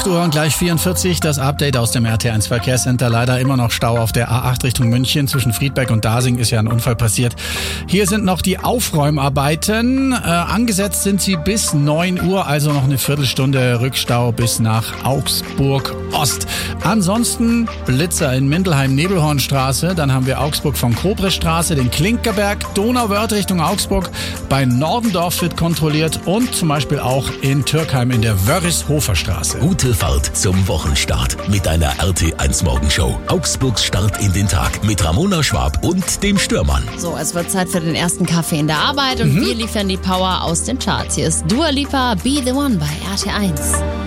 8 Uhr und gleich 44, das Update aus dem RT1 Verkehrscenter. Leider immer noch Stau auf der A8 Richtung München. Zwischen Friedberg und Dasing ist ja ein Unfall passiert. Hier sind noch die Aufräumarbeiten. Angesetzt sind sie bis 9 Uhr, also noch eine Viertelstunde Rückstau bis nach Augsburg Ost. Ansonsten Blitzer in Mindelheim-Nebelhornstraße. Dann haben wir Augsburg von Kobrestraße, den Klinkerberg, Donauwörth Richtung Augsburg. Bei Nordendorf wird kontrolliert und zum Beispiel auch in Türkheim in der Wörrishofer-Straße. Gute Fahrt zum Wochenstart mit einer RT1 Morgenshow. Augsburgs Start in den Tag mit Ramona Schwab und dem Stürmann. So, es wird Zeit für den ersten Kaffee in der Arbeit und wir liefern die Power aus den Charts. Hier ist Dua Lipa, Be The One bei RT1.